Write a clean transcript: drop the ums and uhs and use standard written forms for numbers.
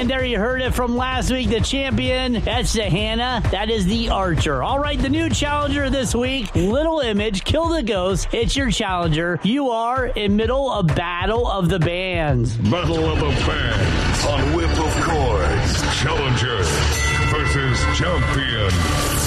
And there you heard it from last week. The champion, that's the Hannah. That is the Archer. All right, the new challenger this week, Little Image, Kill the Ghost. It's your challenger. You are in middle of Battle of the Bands. Battle of the Bands on Whip of Chords. Challenger versus champion.